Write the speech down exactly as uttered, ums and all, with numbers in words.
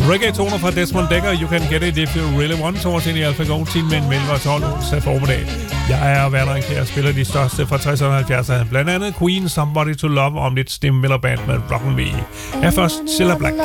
Reggae-toner fra Desmond Dekker. You can get it if you really want. Over til i Alfa Go time med en mellem og tolv onsdag formiddag. Jeg er Werner Kjær og spiller de største fra tresserne og halvfjerdserne. Blandt andet Queen, Somebody to Love om lidt Stim Miller Band med Rock'n Me. Her først Cilla Black.